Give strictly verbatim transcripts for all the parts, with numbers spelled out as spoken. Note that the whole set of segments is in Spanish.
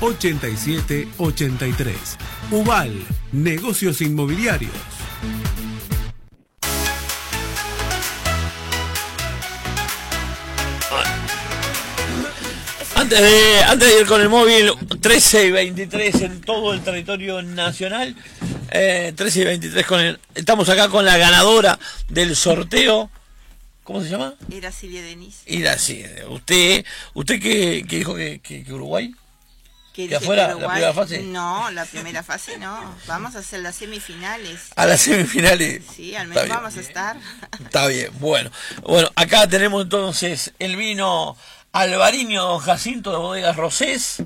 ochenta y siete ochenta y tres. Ubal, negocios inmobiliarios. Antes de, antes de ir con el móvil, trece y veintitrés en todo el territorio nacional, eh, trece y veintitrés con el, estamos acá con la ganadora del sorteo. ¿Cómo se llama? Iracilia Denise. Iracilia. ¿Usted, usted qué, qué dijo que, que, que Uruguay? ¿Que, ¿Que afuera la primera fase? No, la primera fase no. Vamos a hacer las semifinales. ¿A las semifinales? Sí, al menos vamos a estar. Está bien, bueno. Bueno, acá tenemos entonces el vino Alvariño Don Jacinto de Bodegas Rosés.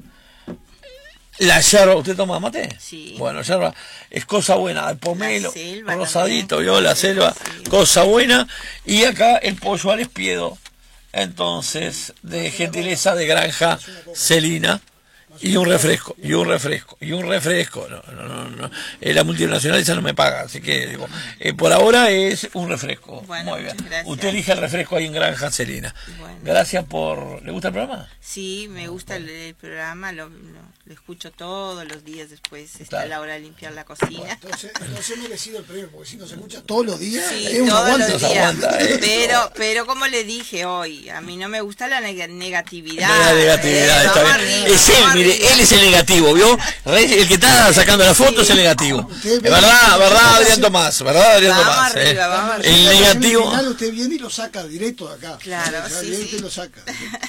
La yerba, ¿usted toma mate? Sí. Bueno, yerba es cosa buena, el pomelo, rosadito, también. vio la selva, Sí. cosa buena. Y acá el pollo al espiedo, entonces, de gentileza de Granja Celina. Y un refresco, y un refresco, y un refresco. No, no, no, no. Eh, la multinacional esa no me paga, así que digo, eh, por ahora es un refresco. Bueno, muy bien. gracias. Usted elige el refresco ahí en Granja Celina. Bueno. Gracias por. ¿Le gusta el programa? Sí, me gusta el, el programa, lo, lo, lo escucho todos los días, después está Claro. a la hora de limpiar la cocina. Entonces, entonces he merecido el premio, porque si no se escucha todos los días, Sí, es un todos aguante. los Nos días. aguanta, eh. Pero, pero como le dije hoy, a mí no me gusta la neg- negatividad. La negatividad, Eh, está vamos bien. arriba, Es él, vamos mire, arriba. él es el negativo, ¿vio? El que está sacando la foto es el negativo. Usted Es ve- verdad, verdad, Adrián Tomás, verdad, Adrián Vamos Tomás. arriba, eh. vamos arriba. El En la negativo. semifinal usted viene y lo saca directo de acá. Claro, O sea, sí, viene sí. y lo saca.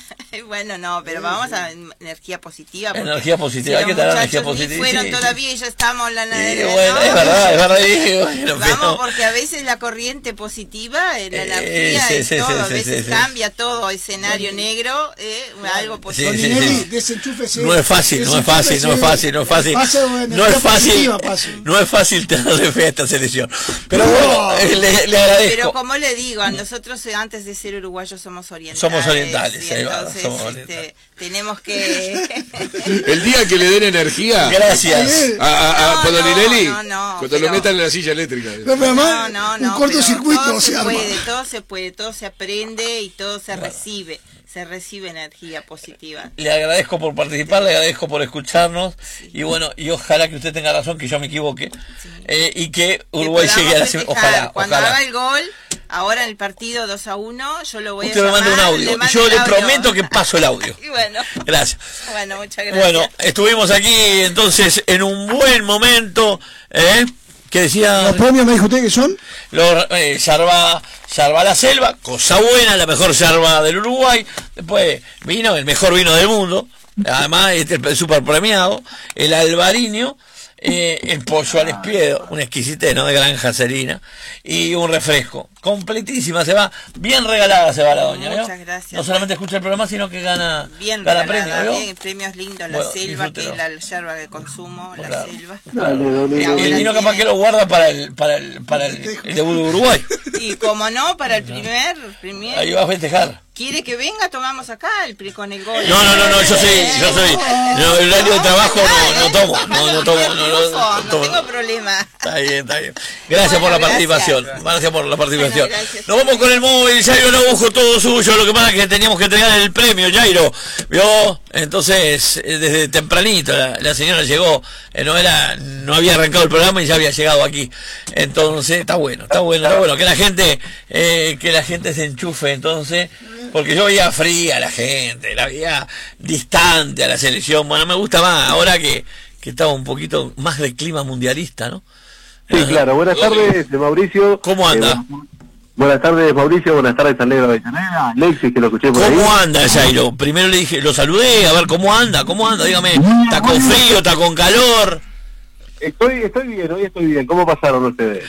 Bueno, no, pero vamos a energía positiva. porque Energía positiva, si hay que los tener energía muchachos ni positiva. fueron Sí, todavía y ya estamos la sí, la- sí, la- bueno, ¿no? es verdad, es verdad. y bueno, Vamos, pero- porque a veces la corriente positiva, eh, la Eh, energía sí, es sí, todo, sí, a sí, veces sí, cambia todo, escenario negro, eh, algo positivo. Sí, Don sí, Ninelli, sí. desenchúfese. No es fácil, no es fácil, no es fácil, no es fácil. Pase de No energía es fácil, positiva, pase. no es fácil tenerle fe a esta selección. Pero bueno, eh, le, le agradezco. Pero como le digo, a nosotros eh, antes de ser uruguayos somos orientales. Somos orientales, y ahí va, entonces somos este, orientales. tenemos que... El día que le den energía Gracias. a, a, a No, Podolinelli, no, no, cuando pero- lo metan en la silla eléctrica. No, pero además, No, no, no, un cortocircuito pero todo se se arma. puede, todo se puede, todo se aprende y todo se recibe, se recibe energía positiva. Le agradezco por participar, le agradezco por escucharnos y bueno, y ojalá que usted tenga razón, que yo me equivoque Sí. eh, y que Uruguay Que llegue a la podamos semi- festejar. Ojalá, Cuando ojalá. haga el gol, ahora en el partido dos a uno, yo lo voy Usted a me llamar. manda un audio y mando yo el le audio. prometo que paso el audio. Y bueno, Gracias. bueno, muchas gracias. Bueno, estuvimos aquí entonces en un buen momento, ¿eh? ¿Qué decía? ¿Los premios me dijo usted que son? Los, eh, Yarba, Yarba la Selva, cosa buena, la mejor yerba del Uruguay. Después vino el mejor vino del mundo, además este super premiado, el Alvariño, eh, el pollo al espiedo, un exquisite, ¿no? De Granja Celina, y un refresco. Completísima, se va, bien regalada se va la doña, ¿vio? Muchas gracias. No solamente escucha el programa, sino que gana, Bien gana regalada, premio, ¿vio? bien, premios lindos, la Bueno, selva, que disfrútelo. es la yerba que consumo, la Claro. selva. Y ahora el vino capaz tiene- que lo guarda para el, para el, para el, el de Uruguay. Y como no, para el primer, primer Ahí va a festejar. ¿quiere que venga? Tomamos acá el pri- con el gol. No, no, no, no, yo soy, yo soy, no, el horario de trabajo no, no tomo, no, no tomo, no, no, no No tomo. tengo problema. Está bien, está bien. Gracias Bueno, por la gracias. participación, gracias por la participación. Bueno, gracias. Nos vamos con el móvil, Jairo Naujo, todo suyo, lo que pasa es que teníamos que entregar el premio, Jairo, ¿vio? Entonces, eh, desde tempranito la, la señora llegó, eh, no era, no había arrancado el programa y ya había llegado aquí. Entonces, está bueno, está bueno, está bueno, que la gente, eh, que la gente se enchufe, entonces, porque yo veía fría a la gente, la veía distante a la selección, bueno, me gusta más, ahora que, que estaba un poquito más de clima mundialista, ¿no? Sí, claro. Buenas tardes, Mauricio. ¿Cómo anda? Eh, buenas tardes, Mauricio. Buenas tardes, San Negro de Avellaneda. Alexis, que lo escuché por ahí. ¿Cómo anda, Jairo? Primero le dije, lo saludé, a ver cómo anda, cómo anda, dígame, ¿está con frío, está con calor? Estoy, estoy bien, hoy estoy bien. ¿Cómo pasaron ustedes?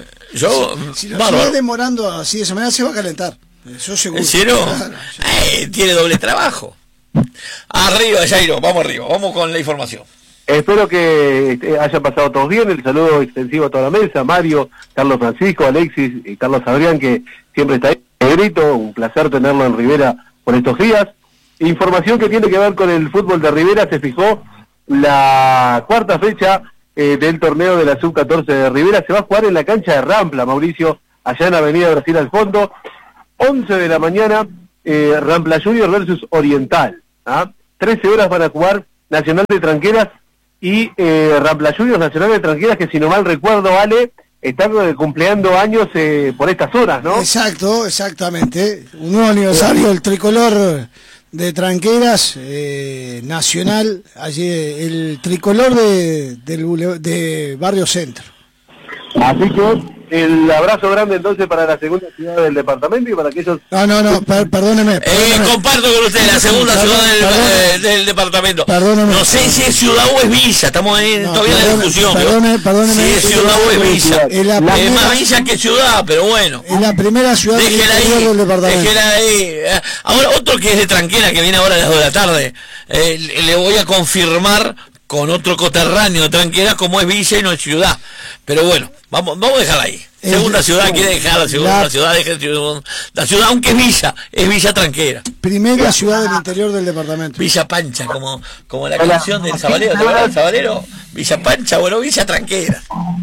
Yo, Si lo bárbaro. sigue demorando así de esa manera, se va a calentar. Eso seguro. ¿En serio? Claro. Eh, tiene doble trabajo. Arriba, Jairo, vamos arriba, vamos con la información. Espero que eh, hayan pasado todos bien. El saludo extensivo a toda la mesa. Mario, Carlos Francisco, Alexis y Carlos Adrián, que siempre está ahí. Negrito, un placer tenerlo en Rivera por estos días. Información que tiene que ver con el fútbol de Rivera. Se fijó la cuarta fecha eh, del torneo de la sub catorce de Rivera. Se va a jugar en la cancha de Rampla, Mauricio, allá en Avenida Brasil al fondo. once de la mañana, eh, Rampla Junior versus Oriental. ¿ah? trece horas van a jugar Nacional de Tranqueras y eh, Rampla Juniors, Nacional de Tranqueras, que si no mal recuerdo, Ale, están eh, cumpliendo años eh, por estas horas, ¿no? Exacto, exactamente. Un nuevo aniversario del tricolor de Tranqueras, eh, Nacional, allí el tricolor de, del bule- de Barrio Centro. Así que el abrazo grande entonces para la segunda ciudad del departamento y para aquellos... No, no, no, per- perdóneme. Eh, perdóneme. comparto con usted la segunda Perdón, ciudad del, perdón. eh, del departamento. Perdóneme. No sé si es ciudad o es villa, estamos ahí No, todavía en la perdone, discusión. perdone, ¿vio? perdóneme. Si es ciudad o es villa. Es la Es primera- más villa que ciudad, pero bueno. Es la primera ciudad del Déjela interior ahí, del departamento. déjela ahí. Eh, Ahora otro que es de Tranquera, que viene ahora a las dos de la tarde, eh, le le voy a confirmar con otro coterráneo de Tranquera como es villa y no es ciudad. Pero bueno, vamos vamos a dejarla ahí. Es- Segunda ciudad, quiere dejar la segunda la- ciudad, deje ciudad- la ciudad, aunque es villa, es Villa Tranquera. Primera ciudad del interior del departamento. Villa Pancha, como, como la canción del Sabalero, ¿te acuerdas del Sabalero? Villa Pancha, bueno, Villa Tranquera.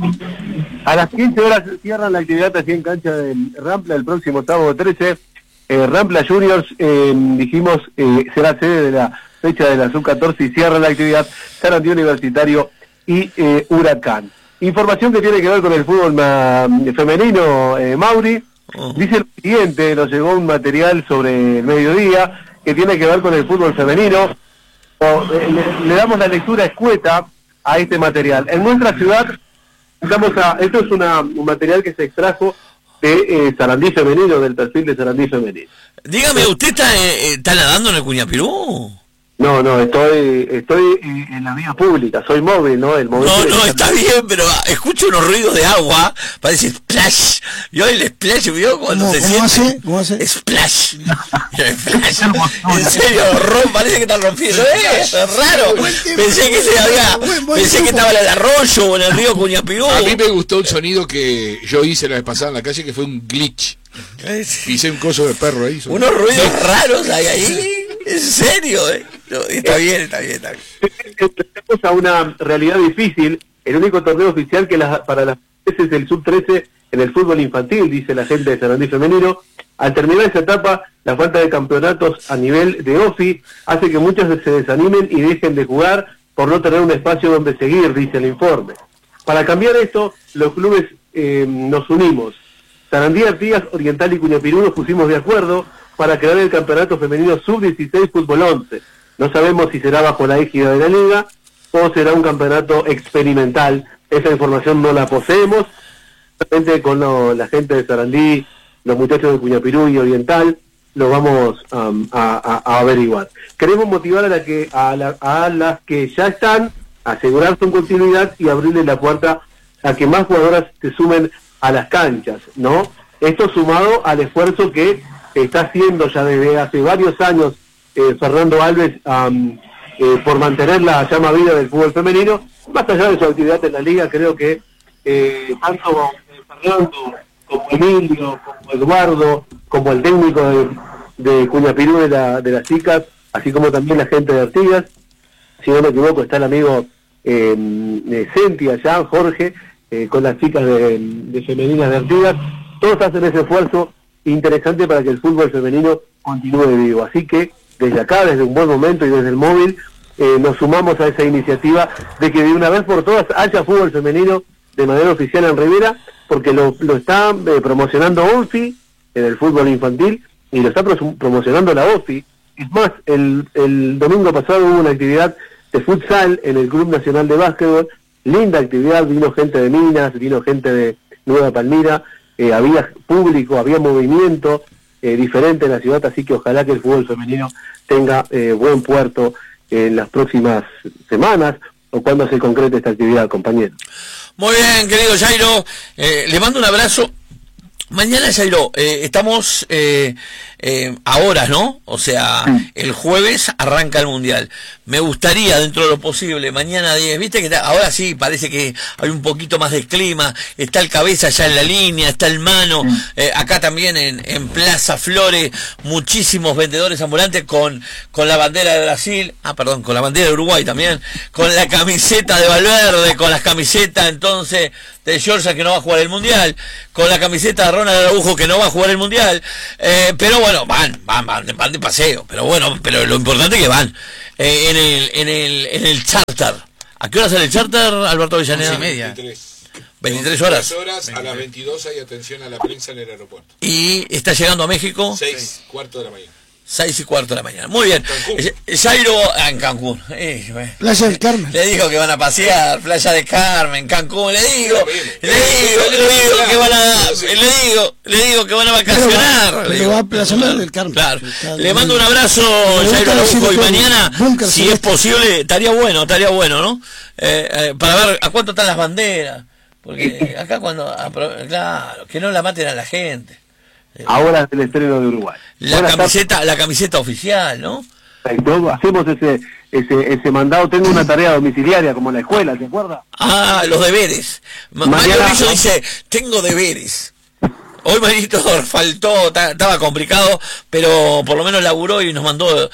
A las quince horas cierran la actividad así en cancha del Rampla el próximo sábado trece. Eh, Rampla Juniors, eh, dijimos, eh, será sede de la fecha de la sub catorce y cierra la actividad San Andrés Universitario y eh, Huracán. Información que tiene que ver con el fútbol ma- femenino, eh, Mauri. Oh. Dice el siguiente, nos llegó un material sobre el mediodía que tiene que ver con el fútbol femenino. O, eh, le, le damos la lectura escueta a este material. En nuestra ciudad, estamos a, esto es una, un material que se extrajo de eh, Sarandí Femenino, del perfil de Sarandí Femenino. Dígame, ¿usted está, eh, está nadando en el Cuñapirú? No, no, estoy estoy eh, en la vía pública, soy móvil, ¿no? El móvil No, no, está bien, pero escucho unos ruidos de agua, parece splash. Yo el splash, ¿vio? Cuando ¿Cómo- se cómo siente. hace? ¿Cómo hace? Splash. Splash. En serio, rom, parece que está rompiendo. ¡Eh! Es raro. Pensé que se había. Buen- buen Pensé que grupo. estaba en el arroyo o en el río Cuñapirú. A mí me gustó el sonido que yo hice la vez pasada en la calle, que fue un glitch. Pisé un coso de perro ahí. Unos ruidos raros hay ahí. En serio, ¿eh? No, está bien, está bien, está bien. Estamos a una realidad difícil, el único torneo oficial que la- para las es el sub trece en el fútbol infantil, dice la gente de Sarandí Femenino. Al terminar esa etapa, la falta de campeonatos a nivel de O F I hace que muchos se desanimen y dejen de jugar por no tener un espacio donde seguir, dice el informe. Para cambiar esto, los clubes eh, nos unimos. Sarandí, Artigas, Oriental y Cuñapirú nos pusimos de acuerdo para crear el campeonato femenino sub dieciséis fútbol once. No sabemos si será bajo la égida de la liga o será un campeonato experimental. Esa información no la poseemos. Solamente con lo- la gente de Sarandí, los muchachos de Cuñapirú y Oriental, lo vamos um, a, a- a averiguar. Queremos motivar a, la que, a, la- a las que ya están, asegurar su continuidad y abrirle la puerta a que más jugadoras se sumen a las canchas, ¿no? Esto sumado al esfuerzo que está haciendo ya desde hace varios años eh, Fernando Alves um, eh, por mantener la llama viva del fútbol femenino. Más allá de su actividad en la liga, creo que eh, tanto eh, Fernando como Emilio, como Eduardo, como el técnico de, de Cuñapirú de, la, de las chicas, así como también la gente de Artigas, si no me equivoco está el amigo eh, de Senti allá, Jorge, eh, con las chicas de, de femeninas de Artigas, todos hacen ese esfuerzo interesante para que el fútbol femenino continúe vivo. Así que desde acá, desde un buen momento y desde el móvil, eh, nos sumamos a esa iniciativa de que de una vez por todas haya fútbol femenino de manera oficial en Rivera, porque lo, lo está eh, promocionando O F I en el fútbol infantil y lo está pro- promocionando la O F I. Es más, el, el domingo pasado hubo una actividad de futsal en el Club Nacional de Básquetbol, linda actividad, vino gente de Minas, vino gente de Nueva Palmira, eh, había público, había movimiento eh, diferente en la ciudad, así que ojalá que el fútbol femenino tenga eh, buen puerto en las próximas semanas o cuando se concrete esta actividad, compañero. Muy bien, querido Jairo, eh, le mando un abrazo. Mañana, Jairo, eh, estamos eh, eh, a horas, ¿no? O sea, el jueves arranca el Mundial. Me gustaría, dentro de lo posible, mañana diez, viste que está, ahora sí, parece que hay un poquito más de clima, está el Cabeza ya en la línea, está el Mano, eh, acá también en, en Plaza Flores, muchísimos vendedores ambulantes con, con la bandera de Brasil, ah, perdón, con la bandera de Uruguay también, con la camiseta de Valverde, con las camisetas, entonces, de Georgia que no va a jugar el Mundial, con la camiseta de Ronald Araujo que no va a jugar el Mundial, eh, pero bueno, van, van, van, van de paseo, pero bueno, pero lo importante es que van eh, en el en el en el charter. ¿A qué hora sale el charter, Alberto Avellaneda? once y media. veintitrés horas. horas, a las veintidós hay atención a la prensa en el aeropuerto. Y está llegando a México. seis, cuarto de la mañana. Seis y cuarto de la mañana. Muy bien. Eh, Jairo, ah, en Cancún. Eh, bueno. Playa del Carmen. Le dijo que van a pasear, Playa del Carmen, Cancún. Le digo, le digo, le digo que van a, le digo, le digo que van a vacacionar. Pero va a Playa del Carmen. Claro. Le mando un abrazo, Jairo Araujo, y mañana, si es posible, estaría bueno, estaría bueno, ¿no? Eh, eh, para ver a cuánto están las banderas. Porque acá cuando, claro, que no la maten a la gente. Ahora es el estreno de Uruguay. La Buenas camiseta, tardes. La camiseta oficial, ¿no? Perfecto. Hacemos ese, ese, ese mandado. Tengo una tarea domiciliaria como en la escuela, ¿te acuerdas? Ah, los deberes. Ma- Mario Rizzo dice, tengo deberes. Hoy Marito faltó, estaba complicado, pero por lo menos laburó y nos mandó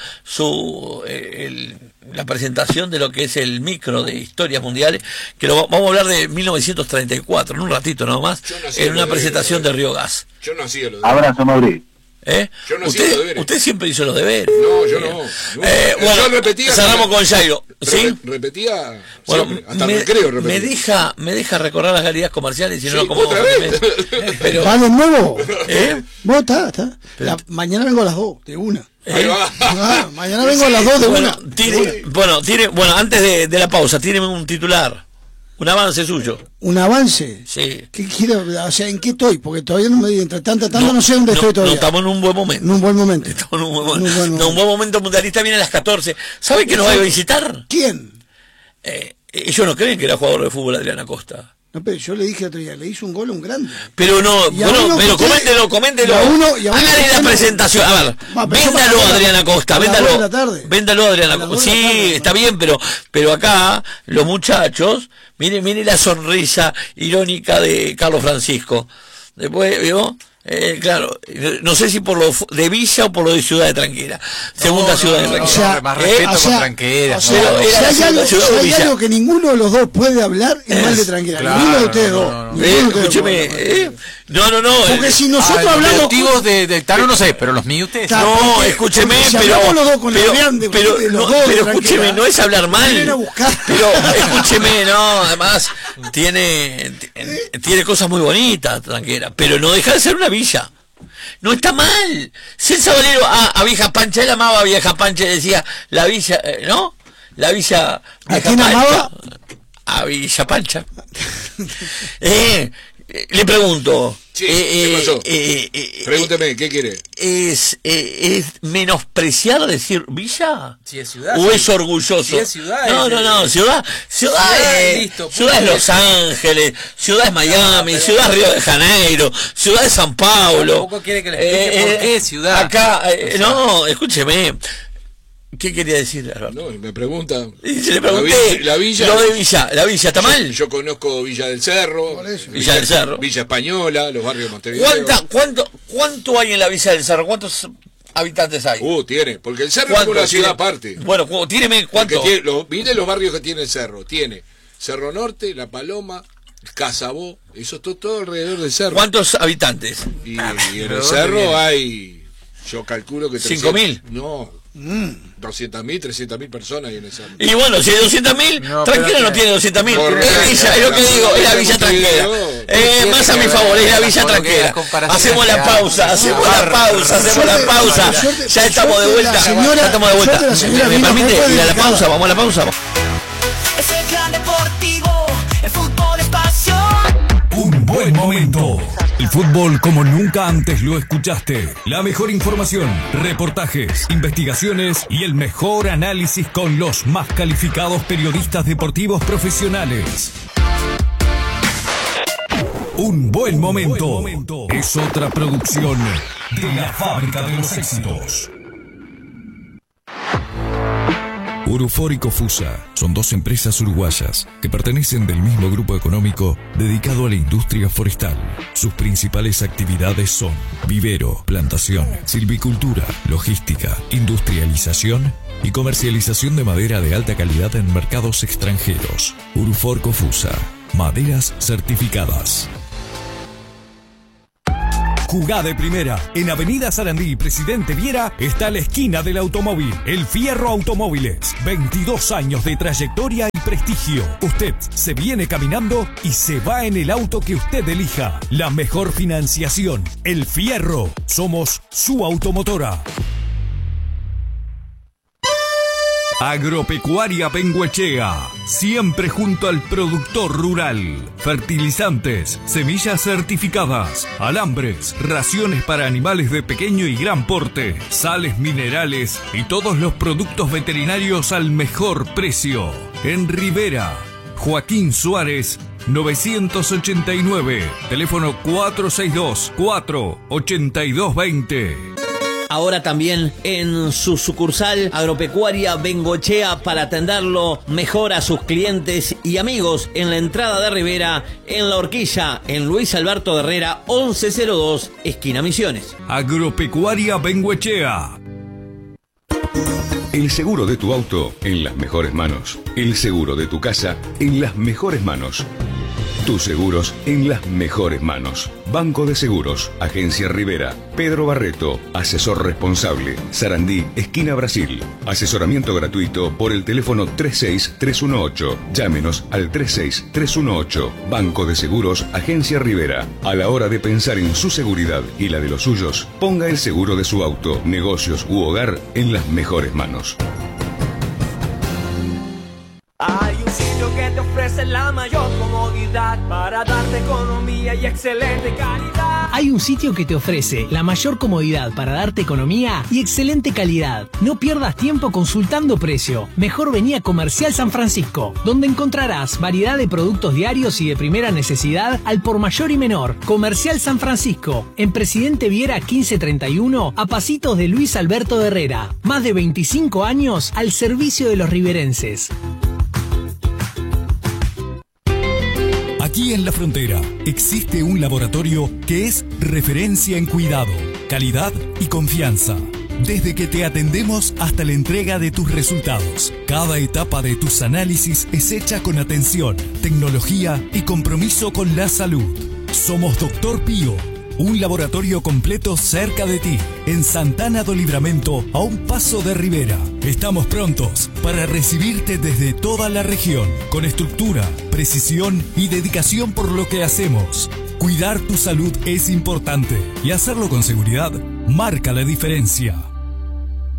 su eh, el, la presentación de lo que es el micro de historias mundiales, que lo vamos a hablar de mil novecientos treinta y cuatro, en un ratito nomás, no en una presentación de, de Río Gas. Yo no hacía los deberes. Abrazo, Madrid. ¿Eh? Yo no usted, hacía los deberes. Usted siempre hizo los deberes. No, yo no. no. Eh, bueno, yo repetía. cerramos con Jairo. ¿Sí? Re repetía. Bueno, siempre, hasta me, el recreo repetía. me deja, me deja recorrer las galerías comerciales y sí, no como otra vez. Pero, ¿Va de nuevo? ¿Eh? Vos está, está. La, mañana vengo a las dos, de una. Ahí va. Ah, mañana vengo a las dos de bueno, una. Tire, bueno, tire, bueno, antes de, de la pausa, tíreme un titular. Un avance suyo. ¿Un avance? Sí. ¿Qué quiero? O sea, ¿en qué estoy? Porque todavía no me di entre tanta, tanta, no, no sé dónde no, estoy todavía. No, estamos en un buen momento. En un buen momento. Estamos en un buen, en un buen no, momento. un buen momento mundialista viene a las catorce. ¿Sabe que nos va a visitar? ¿Quién? Eh, ellos no creen que era jugador de fútbol Adrián Acosta. No, pero yo le dije el otro día, le hizo un gol a un grande. Pero no, bueno, pero usted, coméntelo, coméntelo. Hágale la presentación. A ver, va, véndalo a Adrián Acosta, véndalo. Véndalo a Adrián Acosta. Sí, está bien, pero pero acá los muchachos, mire, mire la sonrisa irónica de Carlos Francisco. Después, ¿vio? Eh, claro, no sé si por lo de Villa o por lo de Ciudad de Tranquera. Segunda no, Ciudad no, no, de Tranquera. O sea, más ¿Eh? respeto o sea, con Tranquera. O sea, no, si hay, algo, si hay algo que ninguno de los dos puede hablar, es es, mal de Tranquera. Claro, ninguno de ustedes dos. No, no, no. Eh, escúcheme, eh, no, no, no. Porque eh, si nosotros ah, hablamos. Los motivos de, de Taro no sé, pero los míos ustedes. No, porque, escúcheme, porque si pero. Los dos con pero, grande, pero, los no, dos pero escúcheme, no es hablar mal. A buscar. Pero escúcheme, no, además, tiene, tiene cosas muy bonitas, Tranquera, pero no deja de ser una villa. No está mal. Si el Sabalero a, a Vieja Pancha, él amaba a Vieja Pancha y decía, la villa, eh, ¿no? La villa. ¿A quién Pancha, amaba? A Villa Pancha. eh, le pregunto. Sí, eh, ¿qué pasó? Eh, eh, Pregúnteme, ¿qué quiere? ¿Es, eh, ¿Es menospreciar decir Villa? Si es ciudad. ¿O sí. es orgulloso? Si es ciudad. No, es, no, no, ciudad. Ciudad, ciudad es, listo, ciudad es Los Ángeles, ciudad es Miami, no, ciudad es Río de Janeiro, ciudad es San Paulo. Tampoco quiere que le explique eh, por qué ciudad. Acá, eh, no, escúcheme. ¿Qué quería decir, Alberto? No, me pregunta. Y se le pregunté. La villa, lo de Villa, ¿la Villa está yo, mal? Yo conozco Villa del Cerro. Villa, Villa del Cerro. Villa Española, los barrios de Montevideo. ¿Cuánta, cuánto, ¿Cuánto hay en la Villa del Cerro? ¿Cuántos habitantes hay? Uh, tiene, porque el Cerro es una ciudad aparte. Bueno, tíreme cuánto. Tiene, lo, mire los barrios que tiene el Cerro. Tiene Cerro Norte, La Paloma, Casabó, eso todo, todo alrededor del Cerro. ¿Cuántos habitantes? Y, y en el Cerro hay, yo calculo que ¿Cinco mil? No. Mm. doscientas mil, trescientas mil personas ahí en el Cerro. Y bueno, si hay doscientas mil, no, Tranquera no tiene doscientas mil. Es Villa, es lo que digo, es la Villa Tranquera. Eh, más a mi favor, es la Villa Tranquera. Hacemos la pausa, hacemos la pausa, hacemos la pausa. Ya estamos de vuelta. Ya estamos de vuelta. ¿Me permite ir a la pausa? Vamos a la pausa. Es el Clan Deportivo, el fútbol es pasión. Un buen momento. El fútbol como nunca antes lo escuchaste. La mejor información, reportajes, investigaciones y el mejor análisis con los más calificados periodistas deportivos profesionales. Un buen momento. Un buen momento. Es otra producción de la Fábrica de los Éxitos. Urufor y Cofusa son dos empresas uruguayas que pertenecen del mismo grupo económico dedicado a la industria forestal. Sus principales actividades son vivero, plantación, silvicultura, logística, industrialización y comercialización de madera de alta calidad en mercados extranjeros. Urufor Cofusa, Maderas certificadas. Jugá de primera. En Avenida Sarandí, Presidente Viera, está la esquina del automóvil. El Fierro Automóviles. veintidós años de trayectoria y prestigio. Usted se viene caminando y se va en el auto que usted elija. La mejor financiación. El Fierro. Somos su automotora. Agropecuaria Bengoechea, siempre junto al productor rural. Fertilizantes, semillas certificadas, alambres, raciones para animales de pequeño y gran porte, sales minerales y todos los productos veterinarios al mejor precio. En Rivera, Joaquín Suárez, novecientos ochenta y nueve, teléfono cuatro seis dos, cuatro ocho dos dos cero. Ahora también en su sucursal Agropecuaria Bengoechea para atenderlo mejor a sus clientes y amigos en la entrada de Rivera, en La Horquilla, en Luis Alberto de Herrera, once cero dos, esquina Misiones. Agropecuaria Bengoechea. El seguro de tu auto en las mejores manos. El seguro de tu casa en las mejores manos. Tus seguros en las mejores manos. Banco de Seguros, Agencia Rivera, Pedro Barreto, asesor responsable, Sarandí, esquina Brasil. Asesoramiento gratuito por el teléfono tres seis tres uno ocho. Llámenos al tres seis tres uno ocho. Banco de Seguros, Agencia Rivera. A la hora de pensar en su seguridad y la de los suyos, ponga el seguro de su auto, negocios u hogar en las mejores manos. Hay un sitio que te ofrece la mayor comodidad para darte economía y excelente calidad. Hay un sitio que te ofrece la mayor comodidad para darte economía y excelente calidad. No pierdas tiempo consultando precio. Mejor vení a Comercial San Francisco, donde encontrarás variedad de productos diarios y de primera necesidad al por mayor y menor. Comercial San Francisco, en Presidente Viera quince treinta y uno, a pasitos de Luis Alberto de Herrera. Más de veinticinco años al servicio de los riverenses. Aquí en La Frontera existe un laboratorio que es referencia en cuidado, calidad y confianza. Desde que te atendemos hasta la entrega de tus resultados, cada etapa de tus análisis es hecha con atención, tecnología y compromiso con la salud. Somos Doctor Pío, un laboratorio completo cerca de ti, en Santana do Livramento, a un paso de Rivera. Estamos prontos para recibirte desde toda la región, con estructura, precisión y dedicación por lo que hacemos. Cuidar tu salud es importante y hacerlo con seguridad marca la diferencia.